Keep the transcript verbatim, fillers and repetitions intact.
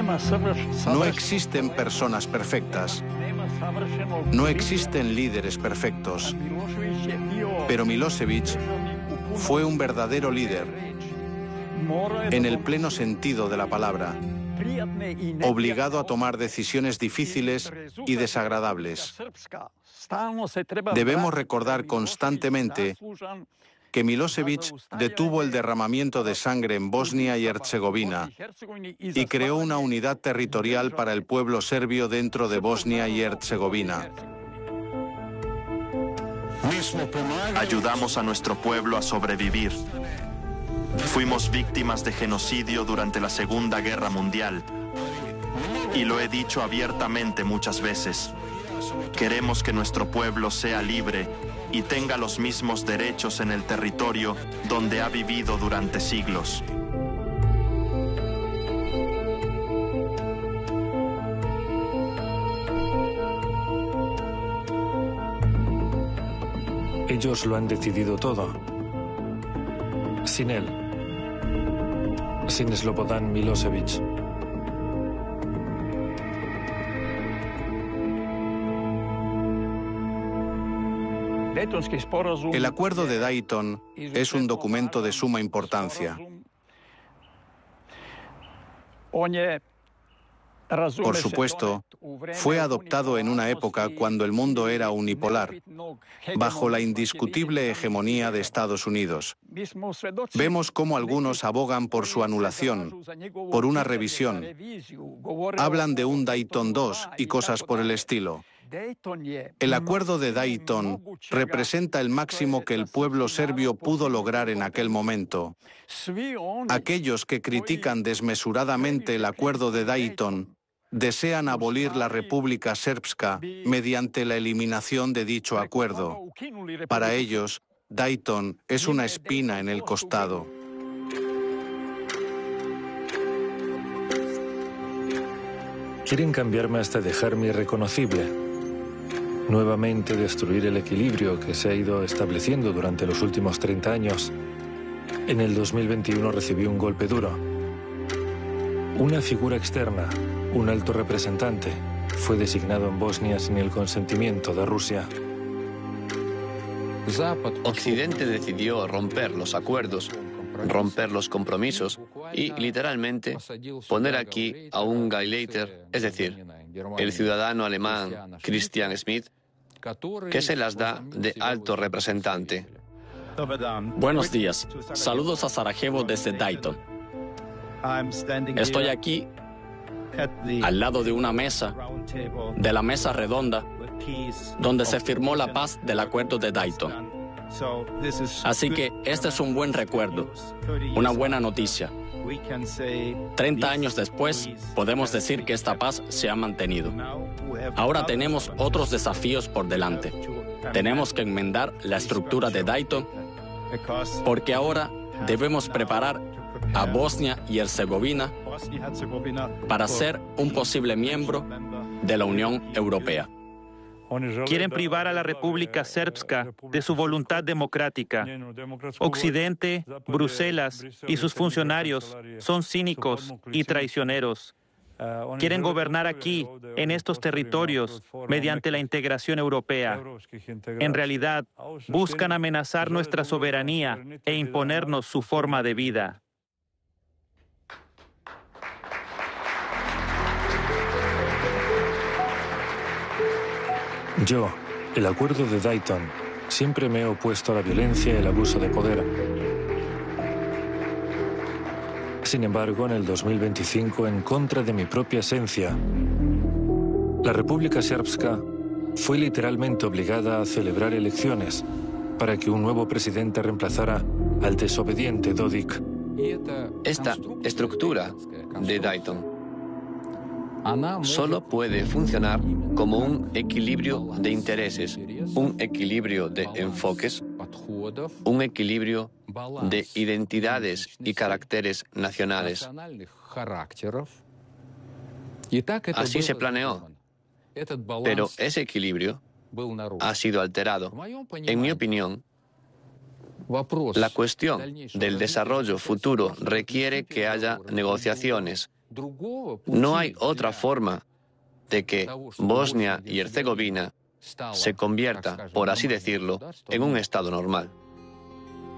No existen personas perfectas. No existen líderes perfectos. Pero Milošević fue un verdadero líder, en el pleno sentido de la palabra, obligado a tomar decisiones difíciles y desagradables. Debemos recordar constantemente que Milošević detuvo el derramamiento de sangre en Bosnia y Herzegovina y creó una unidad territorial para el pueblo serbio dentro de Bosnia y Herzegovina. Ayudamos a nuestro pueblo a sobrevivir. Fuimos víctimas de genocidio durante la Segunda Guerra Mundial. Y lo he dicho abiertamente muchas veces. Queremos que nuestro pueblo sea libre y tenga los mismos derechos en el territorio donde ha vivido durante siglos. Ellos lo han decidido todo. Sin él. Sin Slobodan Milošević. El Acuerdo de Dayton es un documento de suma importancia. Por supuesto, fue adoptado en una época cuando el mundo era unipolar, bajo la indiscutible hegemonía de Estados Unidos. Vemos cómo algunos abogan por su anulación, por una revisión. Hablan de un Dayton dos y cosas por el estilo. El Acuerdo de Dayton representa el máximo que el pueblo serbio pudo lograr en aquel momento. Aquellos que critican desmesuradamente el Acuerdo de Dayton desean abolir la República Srpska mediante la eliminación de dicho acuerdo. Para ellos, Dayton es una espina en el costado. Quieren cambiarme hasta dejarme irreconocible. Nuevamente destruir el equilibrio que se ha ido estableciendo durante los últimos treinta años. En el dos mil veintiuno recibí un golpe duro. Una figura externa, un alto representante, fue designado en Bosnia sin el consentimiento de Rusia. Occidente decidió romper los acuerdos, romper los compromisos y, literalmente, poner aquí a un Gauleiter, es decir, el ciudadano alemán Christian Schmidt, que se las da de alto representante. Buenos días. Saludos a Sarajevo desde Dayton. Estoy aquí al lado de una mesa, de la mesa redonda, donde se firmó la paz del Acuerdo de Dayton. Así que este es un buen recuerdo, una buena noticia. Treinta años después, podemos decir que esta paz se ha mantenido. Ahora tenemos otros desafíos por delante. Tenemos que enmendar la estructura de Dayton, porque ahora debemos preparar a Bosnia y Herzegovina para ser un posible miembro de la Unión Europea. Quieren privar a la República Srpska de su voluntad democrática. Occidente, Bruselas y sus funcionarios son cínicos y traicioneros. Quieren gobernar aquí, en estos territorios, mediante la integración europea. En realidad, buscan amenazar nuestra soberanía e imponernos su forma de vida. Yo, el Acuerdo de Dayton, siempre me he opuesto a la violencia y el abuso de poder. Sin embargo, en el dos mil veinticinco, en contra de mi propia esencia, la República Srpska fue literalmente obligada a celebrar elecciones para que un nuevo presidente reemplazara al desobediente Dodik. Esta estructura de Dayton solo puede funcionar como un equilibrio de intereses, un equilibrio de enfoques, un equilibrio de identidades y caracteres nacionales. Así se planeó, pero ese equilibrio ha sido alterado. En mi opinión, la cuestión del desarrollo futuro requiere que haya negociaciones No hay otra forma de que Bosnia y Herzegovina se convierta, por así decirlo, en un Estado normal.